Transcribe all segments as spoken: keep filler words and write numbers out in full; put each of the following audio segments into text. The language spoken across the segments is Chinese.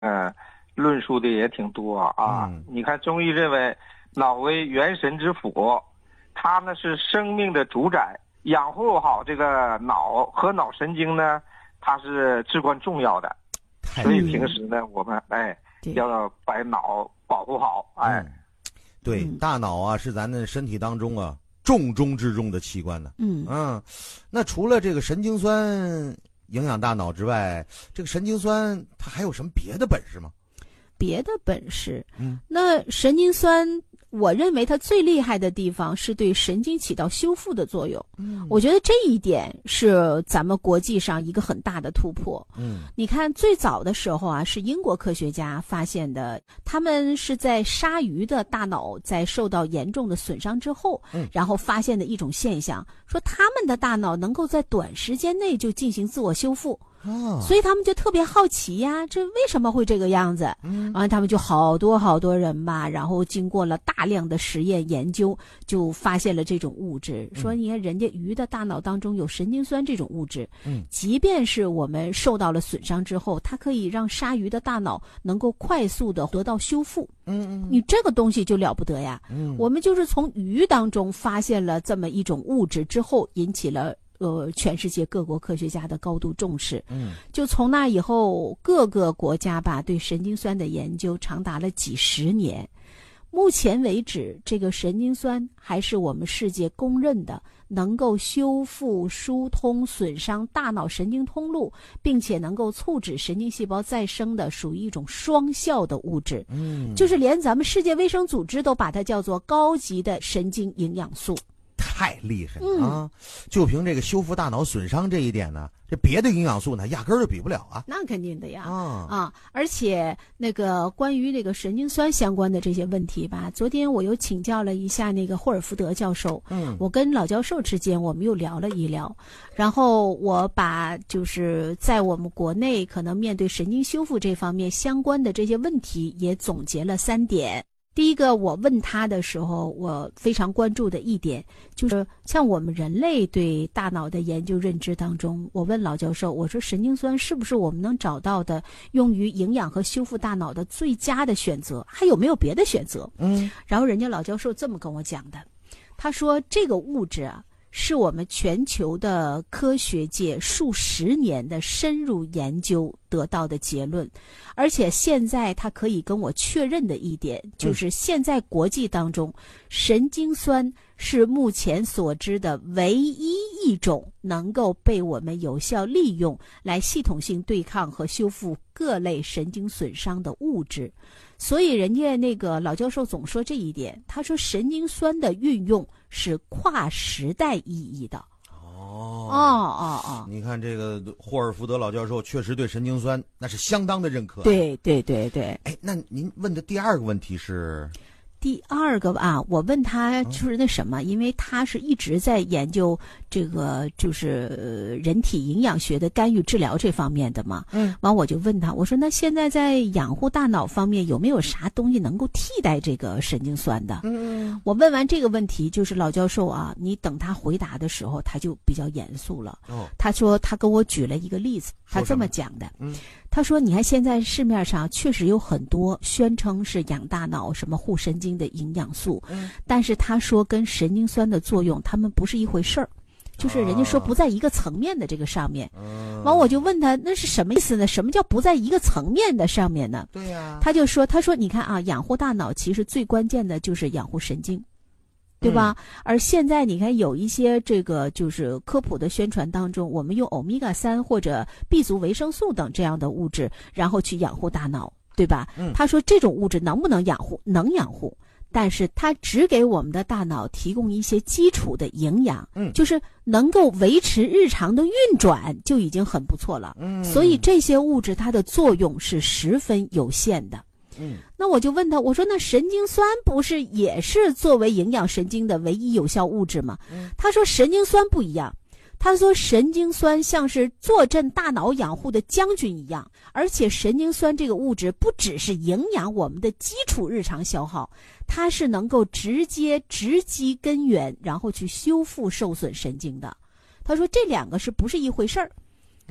嗯，论述的也挺多啊。 嗯、 你看中医认为脑为元神之府，它呢是生命的主宰，养护好这个脑和脑神经呢，它是至关重要的。所以平时呢，我们哎要把脑保护好。哎， 嗯、对，大脑啊是咱的身体当中啊重中之重的器官呢。 嗯嗯，那除了这个神经酸影响大脑之外，这个神经酸它还有什么别的本事吗？ 别的本事， 嗯， 那神经酸，我认为它最厉害的地方是对神经起到修复的作用。 嗯， 我觉得这一点是咱们国际上一个很大的突破。 嗯， 你看最早的时候啊，是英国科学家发现的，他们是在鲨鱼的大脑在受到严重的损伤之后， 嗯， 然后发现的一种现象，说他们的大脑能够在短时间内就进行自我修复。 哦， 所以他们就特别好奇呀，这为什么会这个样子？ 嗯， 啊，他们就好多好多人吧，然后经过了大量的实验研究，就发现了这种物质。 嗯、 说你看人家鱼的大脑当中有神经酸这种物质， 嗯， 即便是我们受到了损伤之后，它可以让鲨鱼的大脑能够快速的得到修复。 嗯嗯， 你这个东西就了不得呀。 嗯， 我们就是从鱼当中发现了这么一种物质之后，引起了呃，全世界各国科学家的高度重视。 嗯， 就从那以后，各个国家吧对神经酸的研究长达了几十年。目前为止，这个神经酸还是我们世界公认的能够修复、疏通损伤大脑神经通路，并且能够促使神经细胞再生的，属于一种双效的物质。 嗯， 就是连咱们世界卫生组织都把它叫做高级的神经营养素。 太厉害了啊！嗯、就凭这个修复大脑损伤这一点呢，这别的营养素呢压根儿就比不了啊。 那肯定的呀， 啊啊！而且那个关于那个神经酸相关的这些问题吧，昨天我又请教了一下那个霍尔福德教授， 嗯， 我跟老教授之间我们又聊了一聊，然后我把就是在我们国内可能面对神经修复这方面相关的这些问题也总结了三点。第一个，我问他的时候，我非常关注的一点就是，像我们人类对大脑的研究认知当中，我问老教授，我说神经酸是不是我们能找到的用于营养和修复大脑的最佳的选择？还有没有别的选择？ 嗯， 然后人家老教授这么跟我讲的，他说这个物质啊，是我们全球的科学界数十年的深入研究得到的结论，而且现在他可以跟我确认的一点，就是现在国际当中，神经酸是目前所知的唯一一种能够被我们有效利用来系统性对抗和修复各类神经损伤的物质。所以人家那个老教授总说这一点，他说神经酸的运用是跨时代意义的。 哦哦哦哦！ 你看这个霍尔福德老教授确实对神经酸那是相当的认可。 对对对对。 哎，那您问的第二个问题是？ 第二个啊，我问他就是那什么，因为他是一直在研究这个就是人体营养学的干预治疗这方面的嘛。 嗯， 完我就问他，我说那现在在养护大脑方面有没有啥东西能够替代这个神经酸的？ 嗯， 我问完这个问题，就是老教授啊，你等他回答的时候，他就比较严肃了。 哦， 他说他跟我举了一个例子，他这么讲的。 嗯。 他说你看现在市面上确实有很多宣称是养大脑什么护神经的营养素， 嗯， 但是他说跟神经酸的作用他们不是一回事儿，就是人家说不在一个层面的这个上面。 嗯， 完我就问他那是什么意思呢？什么叫不在一个层面的上面呢？ 对呀， 他就说他说你看啊，养护大脑其实最关键的就是养护神经，对吧？嗯、而现在你看有一些这个就是科普的宣传当中，我们用欧米伽三或者 B 族维生素等这样的物质，然后去养护大脑，对吧？ 嗯、 他说这种物质能不能养护？能养护，但是它只给我们的大脑提供一些基础的营养， 嗯， 就是能够维持日常的运转就已经很不错了。 嗯， 所以这些物质它的作用是十分有限的。 嗯， 那我就问他，我说那神经酸不是也是作为营养神经的唯一有效物质吗？ 嗯， 他说神经酸不一样，他说神经酸像是坐镇大脑养护的将军一样，而且神经酸这个物质不只是营养我们的基础日常消耗，它是能够直接直击根源，然后去修复受损神经的。他说这两个是不是一回事儿？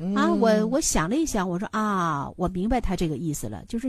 啊，我我想了一想，我说啊，我明白他这个意思了，就是